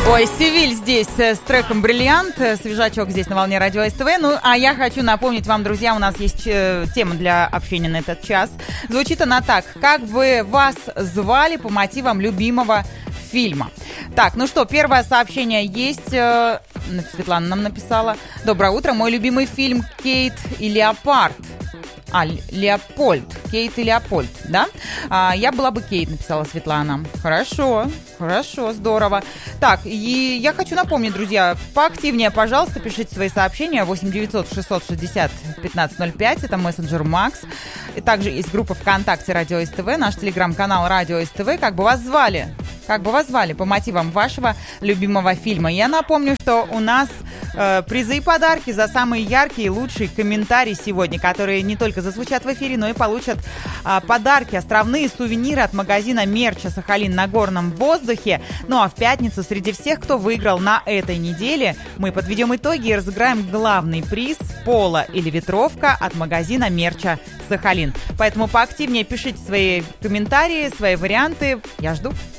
Ой, Севиль здесь с треком «Бриллиант», свежачок здесь на волне Радио СТВ. Ну, а я хочу напомнить вам, друзья, у нас есть тема для общения на этот час. Звучит она так: как бы вас звали по мотивам любимого фильма? Так, ну что, первое сообщение есть. Светлана нам написала. Доброе утро, мой любимый фильм «Кейт и Леопард». Леопольд. Кейт и Леопольд, да? Я была бы Кейт, написала Светлана. Хорошо, здорово. Так, и я хочу напомнить, друзья, поактивнее, пожалуйста, пишите свои сообщения. 8 900 660 1505, это мессенджер Макс. И также есть группа ВКонтакте Радио СТВ, наш телеграм-канал Радио СТВ. Как бы вас звали? Как бы вас звали по мотивам вашего любимого фильма? Я напомню, что у нас призы и подарки за самые яркие и лучшие комментарии сегодня, которые не только зазвучат в эфире, но и получат подарки, островные сувениры от магазина мерча «Сахалин» на горном воздухе. Ну а в пятницу среди всех, кто выиграл на этой неделе, мы подведем итоги и разыграем главный приз — поло или ветровка от магазина мерча «Сахалин». Поэтому поактивнее пишите свои комментарии, свои варианты. Я жду.